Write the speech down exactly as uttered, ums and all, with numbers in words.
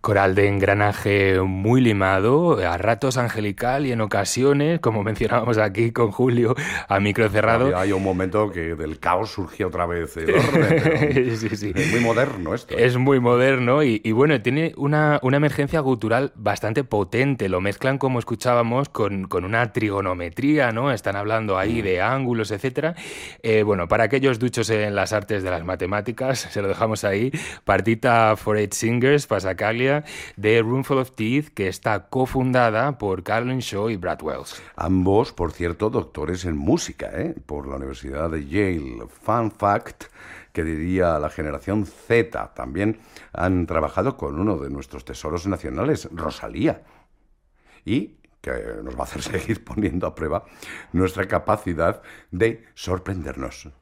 Coral de engranaje muy limado, a ratos angelical y en ocasiones, como mencionábamos aquí con Julio, a micro cerrado. Había hay un momento que del caos surgió otra vez el orden, pero Sí, sí. es muy moderno esto, ¿eh? Es muy moderno y, y bueno, tiene una, una emergencia gutural bastante potente. Lo mezclan, como escuchábamos, con, con una trigonometría, ¿no? Están hablando ahí Mm. de ángulos, etcétera. Eh, bueno, para aquellos duchos en las artes de las matemáticas, se lo dejamos ahí. Partita for Eight Singers, Passacaglia, de Roomful of Teeth, que está cofundada por Carolyn Shaw y Brad Wells. Ambos, por cierto, doctores en música, ¿eh? Por la Universidad de Yale. Fun fact, que diría la generación Z. También han trabajado con uno de nuestros tesoros nacionales, Rosalía. Y que nos va a hacer seguir poniendo a prueba nuestra capacidad de sorprendernos.